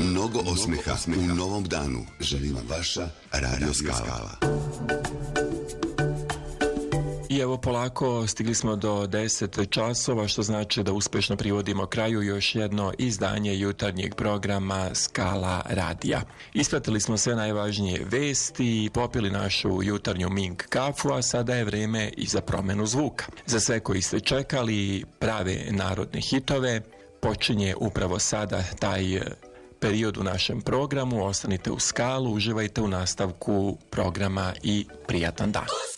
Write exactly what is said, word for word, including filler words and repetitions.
Mnogo osmeha u novom danu želi vam vaša Radio Skala. I evo polako stigli smo do deset časova, što znači da uspešno privodimo kraju još jedno izdanje jutarnjeg programa Skala radija. Ispratili smo sve najvažnije vesti, popili našu jutarnju Mink kafu, a sada je vreme i za promenu zvuka. Za sve koji ste čekali prave narodne hitove, počinje upravo sada taj period u našem programu. Ostanite u Skalu, uživajte u nastavku programa i prijatan dan.